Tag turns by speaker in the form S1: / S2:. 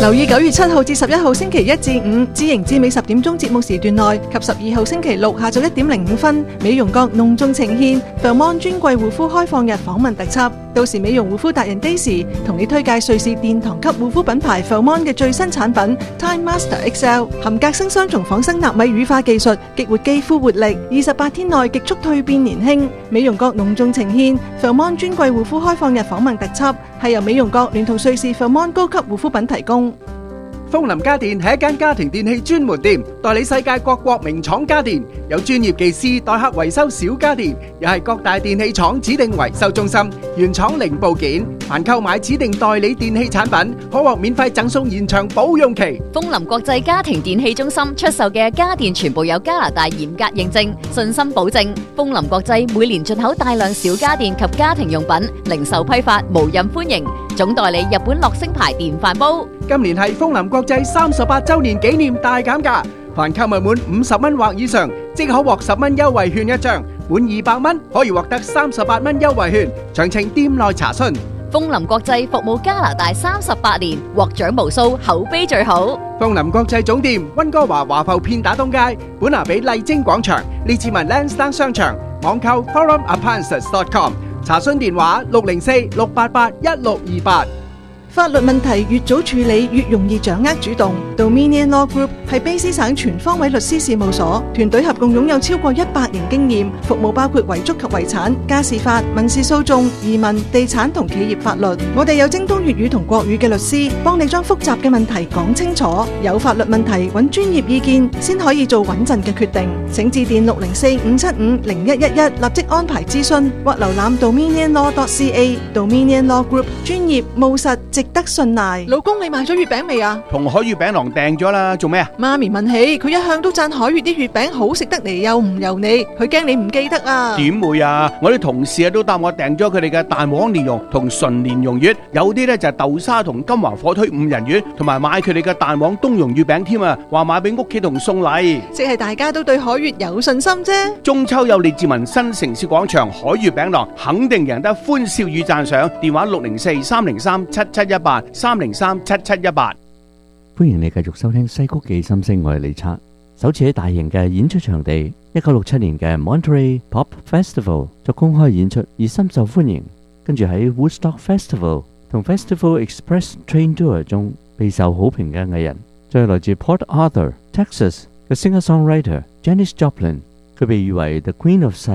S1: 留意9月7號至11號星期1至5知盈至美10點鐘節目時段內及12號星期6下晝1點05分，美容閣隆重呈獻 Phermont 專櫃護膚開放日訪問特輯。到時美容護膚達人 Daisy 同你推介瑞士殿堂級護膚品牌 Phermont 嘅最新產品 Time Master XL， 含隔生雙重仿生納米乳化技術，激活肌膚活力，28天內極速蛻變年輕。美容閣隆重呈獻 Phermont 專櫃護膚開放日訪問特輯，係由美容閣聯同瑞士 Phermont 高級護膚品提供。
S2: 風林家電係一間家庭電器專門店，代理世界各國名廠家電，有專業技師代客維修小家電，又係各大電器廠指定維修中心，原廠零部件。凡購買指定代理電器產品，可獲免費贈送延長保用期。
S3: 風林國際家庭電器中心出售嘅家電全部有加拿大嚴格認證，信心保證。風林國際每年進口大量小家電及家庭用品，零售批發無任歡迎。總代理日本樂星牌電飯煲。
S2: 今年係風林國際38週年紀念大減價，凡購物滿50蚊或以上，即可獲10蚊優惠券一張；滿200蚊可以獲得38蚊優惠券。詳情店內查詢。
S3: 風林國際服務加拿大38年，獲獎無數，口碑最好。
S2: 風林國際總店溫哥華華埠片打東街，本拿比麗晶廣場，列治文 Lansdowne 商場，網購 forumappliances.com， 查詢電話604-688-1628。
S1: 法律問題越早處理越容易掌握主動。Dominion Law Group 係卑詩省全方位律師事務所，團隊合共擁有超過100年經驗，服務包括遺囑及遺產、家事法、民事訴訟、移民、地產同企業法律。我哋有精通粵語同國語嘅律師，幫你將複雜嘅問題講清楚。有法律問題揾專業意見先可以做穩陣嘅決定。請致電604-575-0111，立即安排諮詢，或瀏覽 dominionlaw.ca。Dominion Law Group 專業務實，值得信賴。老公，你買咗月餅未啊？
S4: 同海月餅郎訂咗啦，做咩啊？
S1: 媽咪問起，佢一向都讚海月啲月餅好食得嚟，又唔油膩，佢驚你唔記得啊。
S4: 點會啊？我啲同事都答我訂咗佢哋嘅蛋黃蓮蓉同純蓮蓉月，有啲咧就係豆沙同金華火腿5仁月，同埋買佢哋嘅蛋黃冬蓉月餅添啊，話買俾屋企同送禮。
S1: 即係大家都對海月有信心啫。
S4: 中秋有列治文新城市廣場海月餅郎，肯定贏得歡笑與讚賞。電話604-303-7718，303-7718。
S5: 歡迎你繼續收聽西谷記心聲，我係李策。首次喺大型嘅演出場地1967年嘅 Monterey Pop Festival 作公開演出而深受歡迎，跟住喺 Woodstock Festival 同 Festival Express Train Tour 中備受好評嘅藝人，再來自 Port Arthur Texas 嘅 singer-songwriter Janis Joplin，佢被譽為 The Queen of